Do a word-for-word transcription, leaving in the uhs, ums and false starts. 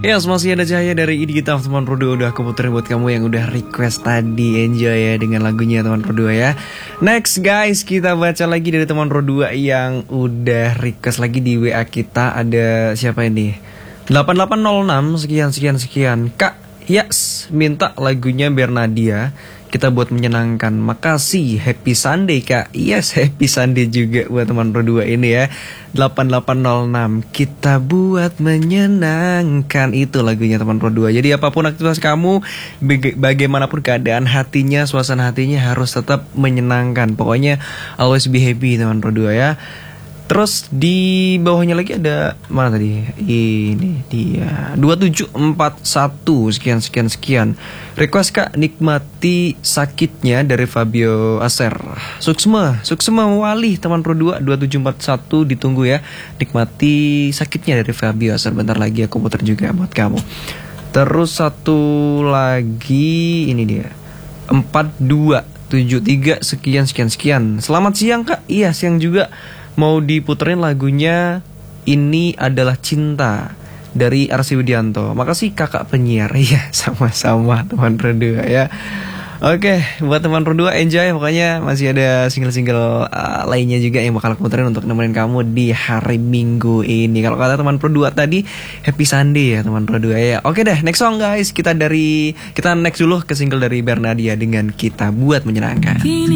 Ya, masih ada Cahaya dari Idi Kita teman Pro dua. Udah aku puterin buat kamu yang udah request tadi. Enjoy ya dengan lagunya teman Pro dua ya. Next guys, kita baca lagi dari teman Pro dua yang udah request lagi di W A kita. Ada siapa ini? delapan delapan nol enam sekian sekian sekian. Kak Yes minta lagunya Bernadia. Kita buat menyenangkan. Makasih. Happy Sunday Kak. Yes, happy Sunday juga buat teman Pro dua ini ya. delapan delapan nol enam. Kita buat menyenangkan. Itu lagunya teman Pro dua. Jadi apapun aktivitas kamu, baga bagaimanapun keadaan hatinya, suasana hatinya harus tetap menyenangkan. Pokoknya always be happy teman Pro dua ya. Terus di bawahnya lagi ada mana tadi? Ini dia dua tujuh empat satu sekian sekian sekian. Request Kak nikmati sakitnya dari Fabio Aser. Suksma, Suksma Wali teman Pro dua dua tujuh empat satu ditunggu ya. Nikmati sakitnya dari Fabio Aser. Bentar lagi aku putar juga buat kamu. Terus satu lagi ini dia. empat dua tujuh tiga sekian sekian sekian. Selamat siang Kak. Iya, siang juga. Mau diputerin lagunya Ini Adalah Cinta dari Arsy Widianto. Makasih kakak penyiar. Iya, sama-sama teman Pro dua ya. Oke, buat teman Pro dua enjoy. Pokoknya masih ada single-single uh, lainnya juga yang bakal aku puterin untuk nemenin kamu di hari Minggu ini. Kalau kata teman Pro dua tadi, happy Sunday ya teman Pro dua ya. Oke deh, next song guys. Kita dari kita next dulu ke single dari Bernadia dengan Kita Buat Menyenangkan.